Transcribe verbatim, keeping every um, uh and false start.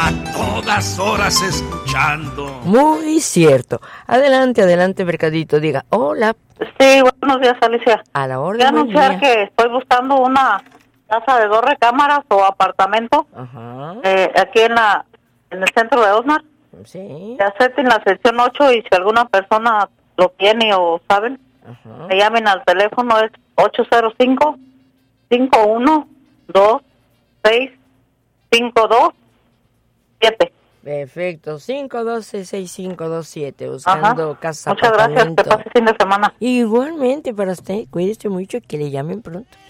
a todas horas escuchando. Muy cierto. Adelante, adelante, Mercadito, diga, hola. Sí, buenos días, Alicia. A la orden. Quiero anunciar que estoy buscando una casa de dos recámaras o apartamento. Ajá. Eh, aquí en la en el centro de Osnar. Sí. Que acepten la sección ocho y si alguna persona lo tiene o saben, Ajá. me llamen al teléfono, es ocho cero cinco, cinco uno dos, seis cinco dos siete. Perfecto, cinco uno dos, seis cinco dos siete, buscando Ajá. casa, Muchas gracias, que apartamento. pase fin de semana. Igualmente para usted, cuídese mucho y que le llamen pronto.